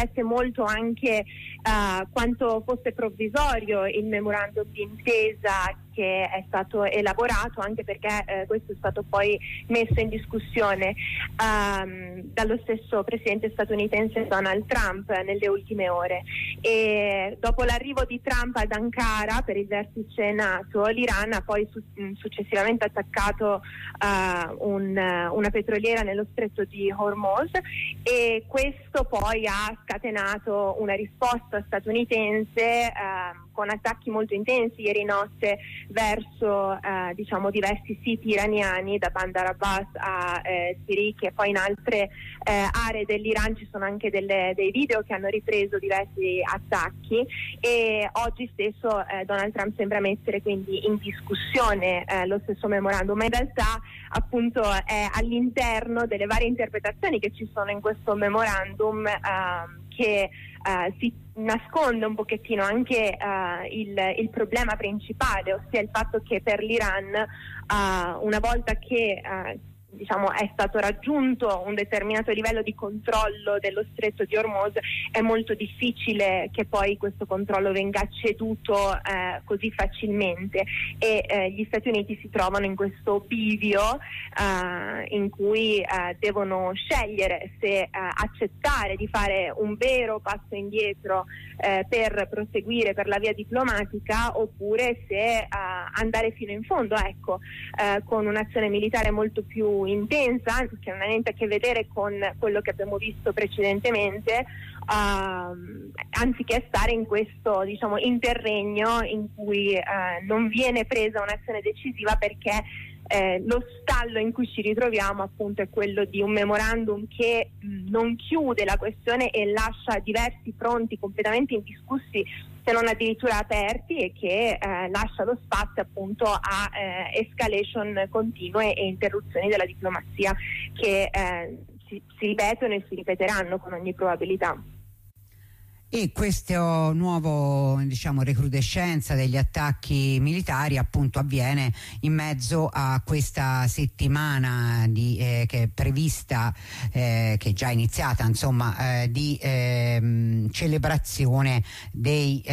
riflette molto anche quanto fosse provvisorio il memorandum di intesa che è stato elaborato, anche perché questo è stato poi messo in discussione dallo stesso presidente statunitense Donald Trump nelle ultime ore. E dopo l'arrivo di Trump ad Ankara per il vertice NATO, l'Iran ha poi successivamente attaccato una petroliera nello stretto di Hormuz, e questo poi ha scatenato una risposta statunitense con attacchi molto intensi ieri notte verso diversi siti iraniani, da Bandar Abbas a Sirik, e poi in altre aree dell'Iran ci sono anche dei video che hanno ripreso diversi attacchi, e oggi stesso Donald Trump sembra mettere quindi in discussione lo stesso memorandum, ma in realtà appunto è all'interno delle varie interpretazioni che ci sono in questo memorandum che si nasconde un pochettino anche il problema principale, ossia il fatto che per l'Iran una volta che è stato raggiunto un determinato livello di controllo dello stretto di Hormuz, è molto difficile che poi questo controllo venga ceduto così facilmente, e gli Stati Uniti si trovano in questo bivio in cui devono scegliere se accettare di fare un vero passo indietro per proseguire per la via diplomatica, oppure se andare fino in fondo, con un'azione militare molto più intensa, che non ha niente a che vedere con quello che abbiamo visto precedentemente, anziché stare in questo interregno in cui non viene presa un'azione decisiva, perché lo stallo in cui ci ritroviamo appunto è quello di un memorandum che non chiude la questione e lascia diversi fronti completamente indiscussi, se non addirittura aperti, e che lascia lo spazio appunto a escalation continue e interruzioni della diplomazia che si ripetono e si ripeteranno con ogni probabilità. E questo nuovo, recrudescenza degli attacchi militari appunto avviene in mezzo a questa settimana che è prevista, che è già iniziata, di celebrazione dei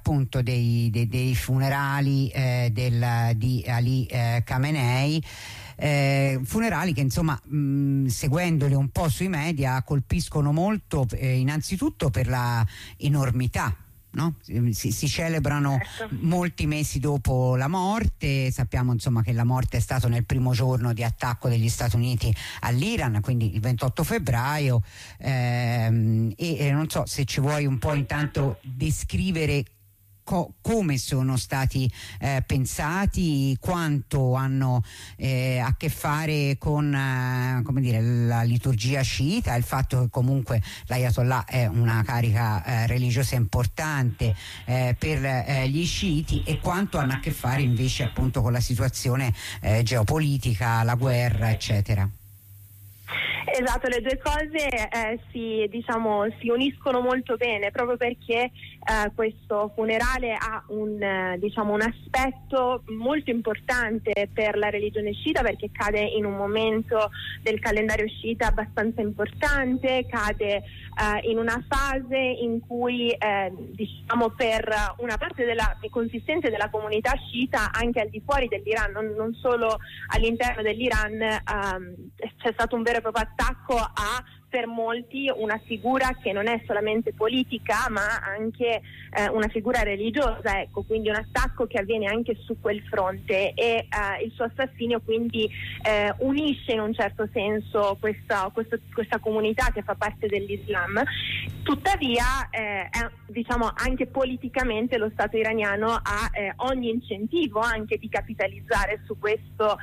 funerali di Ali Khamenei. Funerali che seguendoli un po' sui media colpiscono molto, innanzitutto per la enormità, no? Si celebrano molti mesi dopo la morte. Sappiamo che la morte è stata nel primo giorno di attacco degli Stati Uniti all'Iran, quindi il 28 febbraio, e non so se ci vuoi un po' intanto descrivere come sono stati pensati, quanto hanno a che fare con la liturgia sciita, il fatto che comunque l'Ayatollah è una carica religiosa importante per gli sciiti, e quanto hanno a che fare invece appunto con la situazione geopolitica, la guerra, eccetera. Esatto, le due cose si uniscono molto bene, proprio perché questo funerale ha un aspetto molto importante per la religione sciita, perché cade in un momento del calendario sciita abbastanza importante, cade in una fase in cui per una parte della consistente della comunità sciita anche al di fuori dell'Iran, non solo all'interno dell'Iran, c'è stato un vero e proprio attacco a, per molti, una figura che non è solamente politica ma anche una figura religiosa, quindi un attacco che avviene anche su quel fronte, e il suo assassinio quindi unisce in un certo senso questa comunità che fa parte dell'Islam. Tuttavia anche politicamente lo Stato iraniano ha ogni incentivo anche di capitalizzare su questo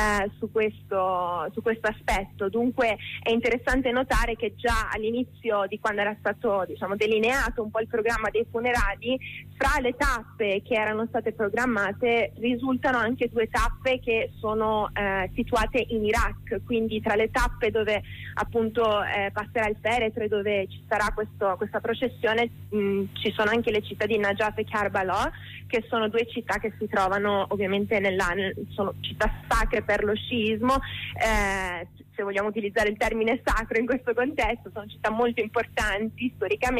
aspetto. Dunque è interessante notare che già all'inizio di quando era stato delineato un po' il programma dei funerali, fra le tappe che erano state programmate risultano anche 2 tappe che sono situate in Iraq, quindi tra le tappe dove appunto passerà il feretro e dove ci sarà questa processione ci sono anche le città di Najaf e Karbala, che sono 2 città che si trovano ovviamente sono città sacre per lo sciismo, se vogliamo utilizzare il termine sacro in questo contesto, sono città molto importanti storicamente,